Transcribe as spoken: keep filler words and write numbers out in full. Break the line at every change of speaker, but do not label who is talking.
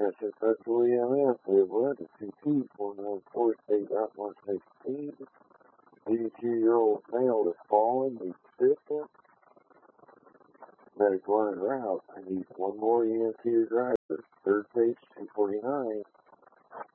Yes, it's special E M S. We have led to compete for the fourth state route one sixteen. eighty-two-year-old male has fallen. He's assistant. Medical en route. I need one more E M T driver. Third page two forty-nine.